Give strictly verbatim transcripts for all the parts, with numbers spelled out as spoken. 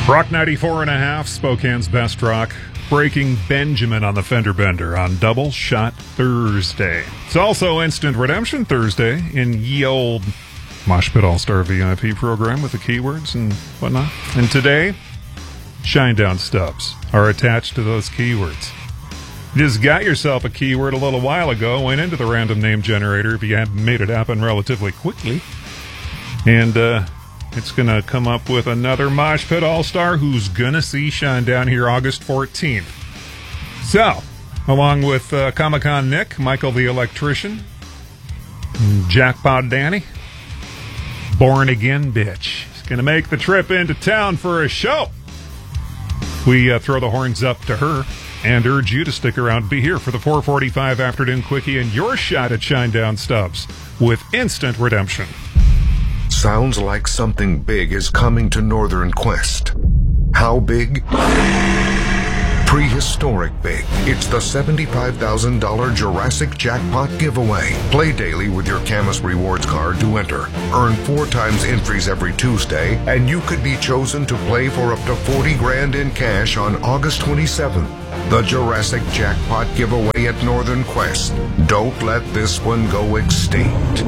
Rock ninety-four and a half, Spokane's best rock. Breaking Benjamin on the Fender Bender on Double Shot Thursday. It's also Instant Redemption Thursday in ye old Mosh Pit All-Star V I P program with the keywords and whatnot. And today, Shinedown stubs are attached to those keywords. You just got yourself a keyword a little while ago, went into the random name generator if you had made it happen relatively quickly. And, uh... it's going to come up with another Mosh Pit All-Star who's going to see Shinedown here August fourteenth. So, along with uh, Comic-Con Nick, Michael the Electrician, Jackpot Danny, Born Again Bitch. He's going to make the trip into town for a show. We uh, throw the horns up to her and urge you to stick around and be here for the four forty-five Afternoon Quickie and your shot at Shinedown stubs with Instant Redemption. Sounds like something big is coming to Northern Quest. How big? Prehistoric big. It's the seventy-five thousand dollars Jurassic Jackpot giveaway. Play daily with your Camus Rewards card to enter. Earn four times entries every Tuesday, and you could be chosen to play for up to forty grand in cash on August twenty-seventh. The Jurassic Jackpot giveaway at Northern Quest. Don't let this one go extinct.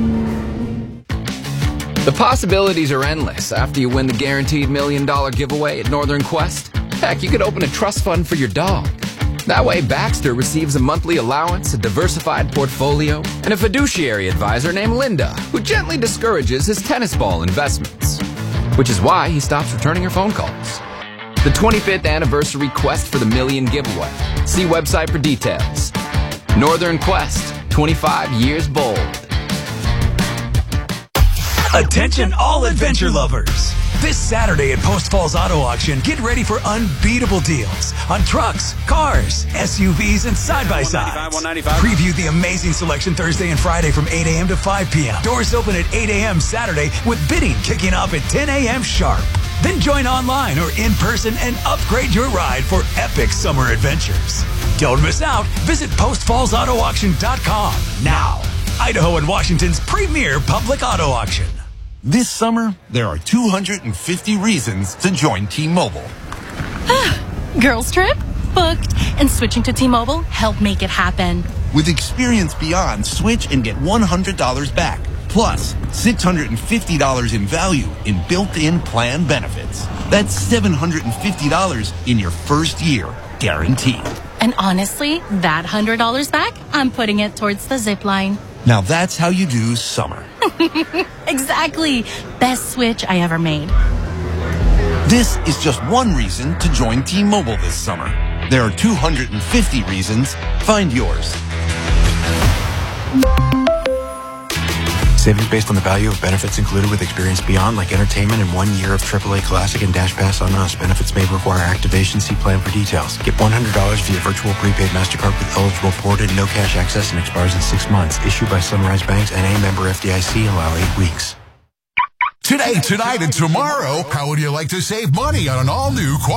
The possibilities are endless after you win the guaranteed million dollar giveaway at Northern Quest. Heck, you could open a trust fund for your dog. That way, Baxter receives a monthly allowance, a diversified portfolio, and a fiduciary advisor named Linda, who gently discourages his tennis ball investments. Which is why he stops returning your phone calls. The twenty-fifth anniversary Quest for the Million giveaway. See website for details. Northern Quest, twenty-five years bold. Attention all adventure lovers. This Saturday at Post Falls Auto Auction, get ready for unbeatable deals on trucks, cars, S U Vs, and side-by-sides. Preview the amazing selection Thursday and Friday from eight a.m. to five p.m. Doors open at eight a.m. Saturday with bidding kicking off at ten a.m. sharp. Then join online or in person and upgrade your ride for epic summer adventures. Don't miss out. Visit post falls auto auction dot com now. Idaho and Washington's premier public auto auction. This summer, there are two hundred fifty reasons to join T-Mobile. Girls trip? Booked. And switching to T-Mobile helped make it happen. With Experience Beyond, switch and get one hundred dollars back. Plus, six hundred fifty dollars in value in built-in plan benefits. That's seven hundred fifty dollars in your first year, guaranteed. And honestly, that one hundred dollars back, I'm putting it towards the zip line. Now that's how you do summer. Exactly. Best switch I ever made. This is just one reason to join T-Mobile this summer. There are two hundred fifty reasons. Find yours. Savings based on the value of benefits included with Experience Beyond, like entertainment and one year of triple A Classic and Dash Pass on us. Benefits may require activation. See plan for details. Get one hundred dollars via virtual prepaid MasterCard with eligible ported, no cash access, and expires in six months. Issued by Sunrise Banks, N A member F D I C. Allow eight weeks. Today, tonight, and tomorrow, how would you like to save money on an all-new